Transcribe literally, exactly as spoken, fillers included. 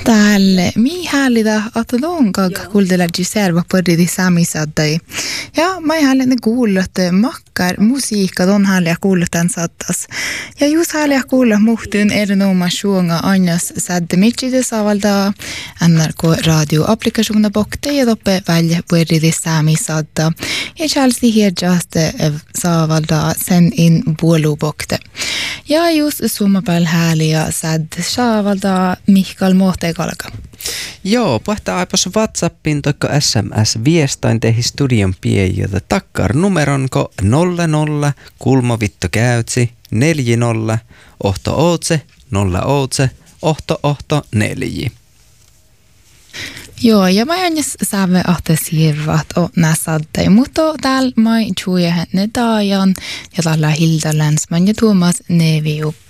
Täällä mi häälitä atodonka kuuldella giserva pörridi samisaddai. Ja mä häälitä kuullut makkar musiikka ton häälitä kuullutan sattas. Ja just häälitä kuulla muhtun erinoma suunga anjas sadde mitchide savalda N R K radio-applikationer bokte ja toppe välja pörridi samisadda. Ja chalsi hirjast savalda sen in buolu bokte. Ja just summapääl hääliä sad savalda Mikael Mohte kalka. Joo, pohtaa aipos WhatsAppin toikko S M S-viestain tehi studion piejiltä takkar numeronko nolla nolla kulmovitto käytsi neljä nolla ohto ootse nolla ootse ohto ohto neljä. Joo, ja mä en saamme ahte siirvat o näsadde, mutta täällä mä tjuja henne taajan ja tällä Hilda Länsman ja Tuomas Neviup.